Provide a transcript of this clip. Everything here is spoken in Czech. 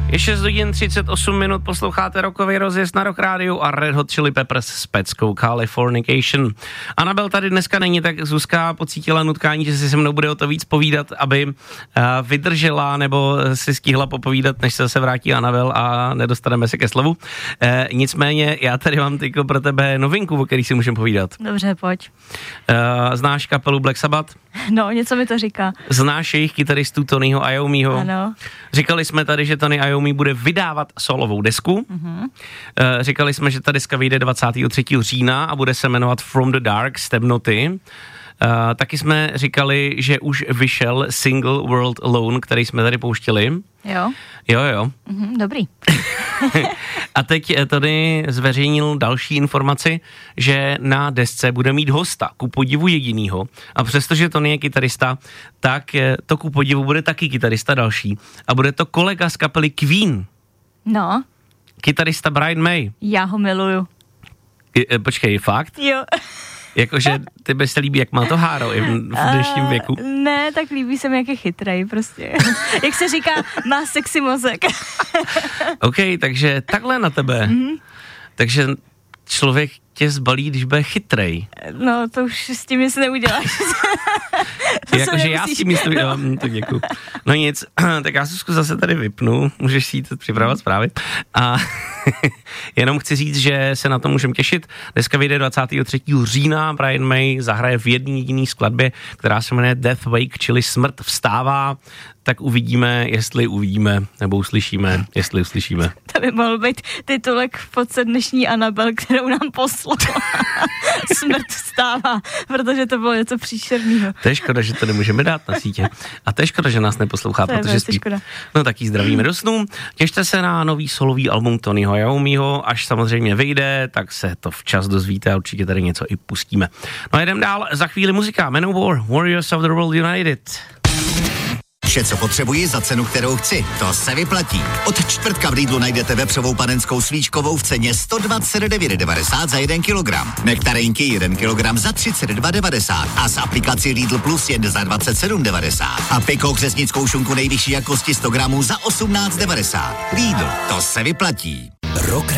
Je 6 hodin 38 minut, posloucháte rockový rozjezd na Rock Rádiu a Red Hot Chili Peppers s peckou Californication. Anabel tady dneska není, tak Zuzka pocítila nutkání, že si se mnou bude o to víc povídat, aby vydržela nebo si stihla popovídat, než se zase vrátí Anabel a nedostaneme se ke slovu. Nicméně já tady mám tyko pro tebe novinku, o který si můžeme povídat. Dobře, pojď. Znáš kapelu Black Sabbath? No, něco mi to říká. Znáš jejich kytaristu Tonyho Iommiho? Ano. Říkali jsme tady, že Tony Iommi bude vydávat solovou desku. Říkali jsme, že ta deska vyjde 23. října a bude se jmenovat From the Dark, z temnoty. Taky jsme říkali, že už vyšel single World Alone, který jsme tady pouštěli. Jo. Jo. Dobrý. A teď Tony zveřejnil další informaci, že na desce bude mít hosta, ku podivu jedinýho. A přestože Tony je kytarista, tak to ku podivu bude taky kytarista další. A bude to kolega z kapely Queen. No. Kytarista Brian May. Já ho miluju. Počkej, fakt? Jo. Jakože tebe se líbí, jak má to háro i v dnešním věku? Ne, tak líbí se mi, jak je chytrej prostě. Jak se říká, má sexy mozek. OK, takže takhle na tebe. Takže člověk tě zbalí, když bude chytrej. No, to už s tím nic neuděláš. Jakože já s tím myslím, tak děkuju. No nic, tak já Zuzku zase tady vypnu, můžeš si jít připravovat zprávy. A jenom chci říct, že se na to můžeme těšit. Dneska vyjde 23. října, Brian May zahraje v jedné jediné skladbě, která se jmenuje Death Wake, čili Smrt vstává. Tak uvidíme, jestli uvidíme, nebo uslyšíme, jestli uslyšíme. To by mohl být titulek v podce dnešní Anabel, kterou nám poslala. Smrt vstává, protože to bylo něco příšerného. To je škoda, že to nemůžeme dát na sítě. A to je škoda, že nás neposlouchá, to protože spí. Škoda. No tak jí zdravíme do snů. Těšte se na nový solový album Tonyho Iommiho, až samozřejmě vyjde, tak se to včas dozvíte a určitě tady něco i pustíme. No a jdem dál, za chvíli muzika. Manowar, Warriors of the World United. Vše, co potřebuji za cenu, kterou chci. To se vyplatí. Od čtvrtka v Lidlu najdete vepřovou panenskou svíčkovou v ceně 129,90 za 1 kilogram. Nektarinky 1 kilogram za 32,90 a s aplikací Lidl Plus jen za 27,90. A piko křesnickou šunku nejvyšší jakosti 100 gramů za 18,90. Lidl, to se vyplatí. Rock